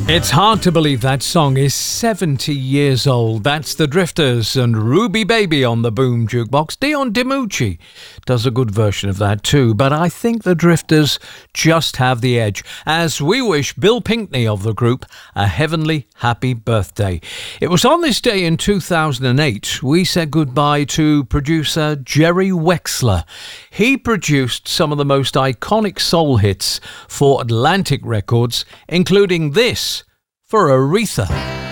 It's hard to believe that song is 70 years old. That's the Drifters and Ruby Baby on the Boom Jukebox. Dion DiMucci does a good version of that too, but I think the Drifters just have the edge, as we wish Bill Pinkney of the group a heavenly happy birthday. It was on this day in 2008 we said goodbye to producer Jerry Wexler. He produced some of the most iconic soul hits for Atlantic Records, including this for Aretha.